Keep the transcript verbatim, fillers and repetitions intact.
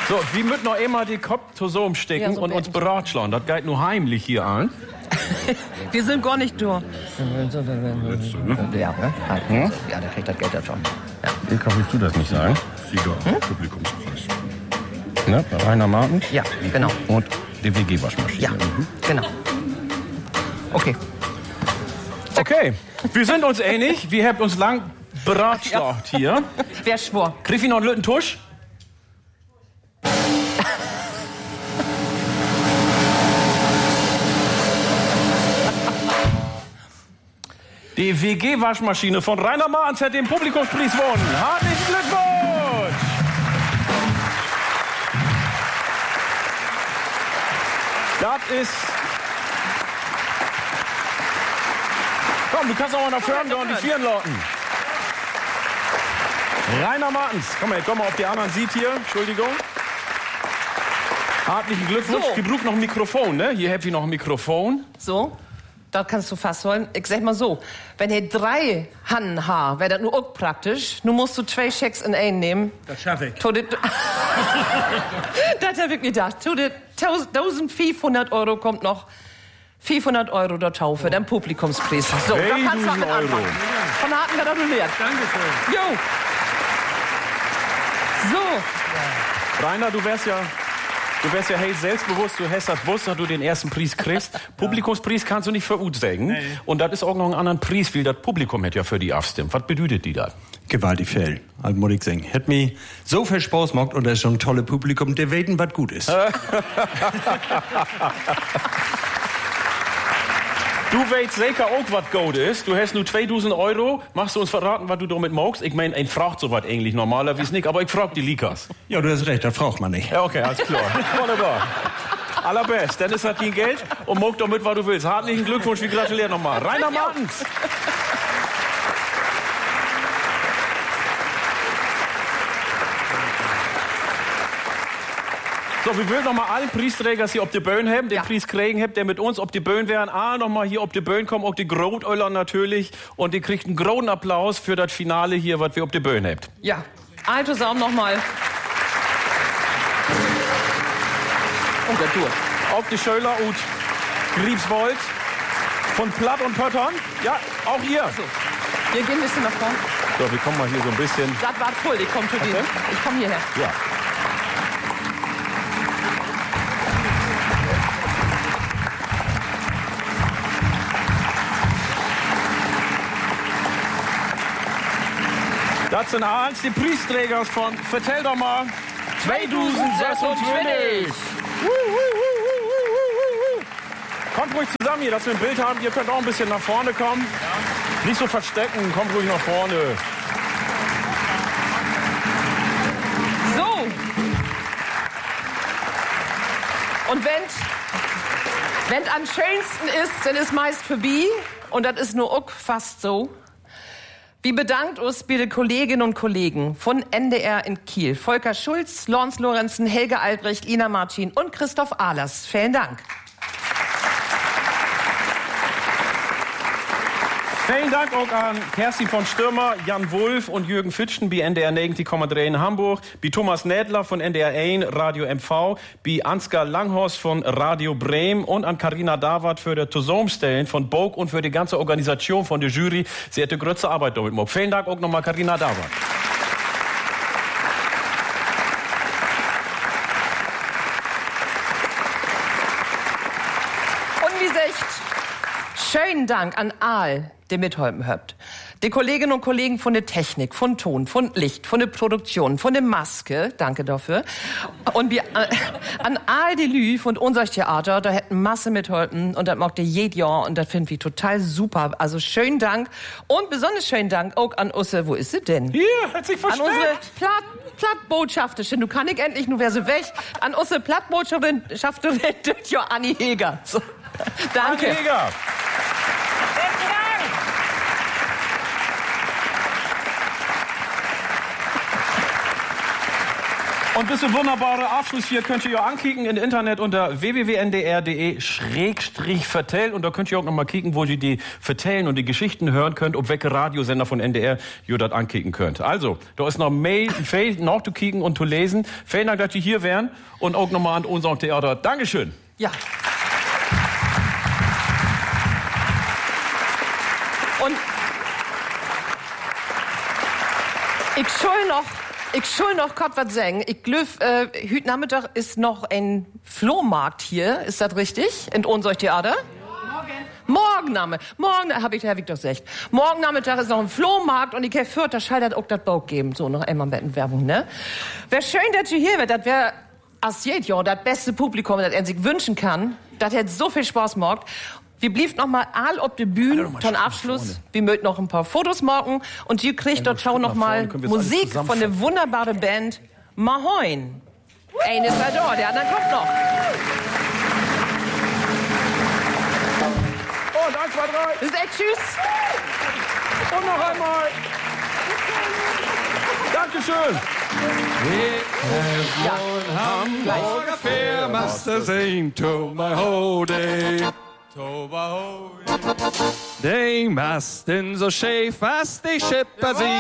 So, wir müssen noch immer die Kopf zusammen stecken Ja, so und uns beten. beratschlagen. Das geht nur heimlich hier an. Wir sind gar nicht durch. Letzte, ne? Ja, ne? Hm? Ja, der kriegt das Geld ja schon. Ja. Ilka, willst du das nicht sagen? Sieger, Publikumspreis. Ne? Rainer Martin Ja, genau. und die W G-Waschmaschine. Ja, genau. Okay. Okay, wir sind uns einig. Wir haben uns lang beratschlagt hier. Wer schwor? Krieg ich noch einen Lütten Tusch? Die W G-Waschmaschine von Rainer Martens hat den Publikumspreis gewonnen. Herzlichen Glückwunsch! Das ist... Komm, du kannst auch mal nach vorne gehen und die Vieren lauten. Rainer Martens. Komm mal, komm mal, ob die anderen sieht hier. Entschuldigung. Herzlichen Glückwunsch. So. Wir brauchen noch ein Mikrofon, ne? Hier habt ihr noch ein Mikrofon. So, da kannst du fast holen. Ich sag mal so, wenn ihr drei Hannen habt, wäre das nur auch praktisch. Nun musst du zwei Schecks in einen nehmen. Das schaffe ich. To det- das hat er wirklich gedacht. To det- eintausendfünfhundert Euro kommt noch. vierhundert Euro der Taufe, dann Publikumspreis. So, da kannst du auch mit Euro. anfangen. Von Harten gratuliert. Dankeschön. Jo. So. Rainer, du wärst ja, du wärst ja hey, selbstbewusst, du hast das gewusst, dass du den ersten Preis kriegst. Publikumspreis kannst du nicht für gut sagen. Nee. Und das ist auch noch ein anderer Preis, weil das Publikum hat ja für die abstimmt. Was bedeutet die da? Gewaltig viel, halt muss ich sagen. Hat mir so viel Spaß gemacht und das ist schon ein tolles Publikum, der weten, was gut ist. Du weißt sicher auch, was gut ist. Du hast nur zweitausend Euro. Machst du uns verraten, was du damit magst? Ich meine, ein fragt so was eigentlich normalerweise nicht, aber ich frag die Likas. Ja, du hast recht, das braucht man nicht. Ja, okay, alles klar. Wunderbar. Allerbest. Dennis hat dein Geld und mag damit, was du willst. Herzlichen Glückwunsch, wir gratulieren nochmal. Rainer Martens. So, wir würden noch mal allen Preisträgern hier, ob die Böen haben, den Ja. Preis kriegen habt, der mit uns, ob die Böen wären, ah, noch mal hier, ob die Böen kommen, auch die Großöller natürlich. Und die kriegt einen großen Applaus für das Finale hier, was wir ob die Böen habt. Ja. Ein zusammen nochmal. Und der Tour. Auch die Schöler und Griebswold von Platt und Pöttern. Ja, auch ihr. So. Wir gehen ein bisschen nach vorne. So, wir kommen mal hier so ein bisschen. Das war voll, ich komm zu dir. Okay. Ich komm hierher. Ja. Das sind eins die Preisträger von, vertell doch mal, zweitausendsechsundzwanzig. Kommt ruhig zusammen hier, dass wir ein Bild haben. Ihr könnt auch ein bisschen nach vorne kommen. Nicht so verstecken, kommt ruhig nach vorne. So. Und wenn wenn am schönsten ist, dann ist meist vorbei. Und das ist nur auch fast so. Wir bedankt uns bei den Kolleginnen und Kollegen von N D R in Kiel. Volker Schulz, Lawrence Lorenzen, Helge Albrecht, Ina Martin und Christoph Ahlers. Vielen Dank. Vielen Dank auch an Kerstin von Stürmer, Jan Wulff und Jürgen Fitschen bei N D R negenzig Komma drei in Hamburg, bei Thomas Nädler von N D R eins, Radio M V, bei Ansgar Langhorst von Radio Bremen und an Carina Dawart für die Zusammenstellen von B O G und für die ganze Organisation von der Jury. Sie hatte größte Arbeit damit gemacht. Vielen Dank auch nochmal Carina Dawart. Und wie gesagt, schönen Dank an all, die mitholfen habt. Die Kolleginnen und Kollegen von der Technik, von Ton, von Licht, von der Produktion, von der Maske, danke dafür. Und wir, äh, an all die Lü von unser Theater, da hätten Masse mitholfen und das macht ihr jedes Jahr und das finden wir total super. Also schönen Dank und besonders schönen Dank auch an unsere, wo ist sie denn? Hier, hat sich An versteckt. unsere Platt, Plattbotschafterin, du kann ich endlich, nur wer sie weg. An unsere Plattbotschafterin, Schafterin, ja, Anni Heger. So. Danke. Anni Heger. Und bis ein wunderbarer Abschluss hier könnt ihr ja ankicken im Internet unter w w w punkt n d r punkt d e schrägstrich vertell. Und da könnt ihr auch noch mal kicken, wo ihr die vertellen und die Geschichten hören könnt, ob welche Radiosender von N D R ihr das ankicken könnt. Also, da ist noch Mail, Fail noch zu kicken und zu lesen. Vielen Dank, dass ihr hier wären und auch nochmal an unserem Theater. Dankeschön. Ja. Und ich schul noch, ich schul noch Gott was sagen. Ich glaube, äh, heute Nachmittag ist noch ein Flohmarkt hier. Ist das richtig? In unserem Theater? Morgen Name. Morgen, hab ich, hab ich doch gesagt. Morgen Nachmittag ist noch ein Flohmarkt und ich habe gehört, da scheitert auch das Bau geben. So, noch einmal mit Werbung, ne? Wäre schön, dass ihr hier wärt. Das wäre, als jedes Jahr, das beste Publikum, das er sich wünschen kann. Das hätte so viel Spaß gemacht. Wir blieben noch mal all auf der Bühne, zum Abschluss. Wir möchten noch ein paar Fotos machen. Und ihr kriegt dort schau noch mal Musik von der wunderbaren Band Mahoin. Einer ist da, der andere kommt noch. Und eins, zwei, drei. Bis echt, tschüss. Und noch einmal. Dankeschön. Ja. Hamburger Fair must have seen to my whole day. They masten so schäf, was die Schipper sie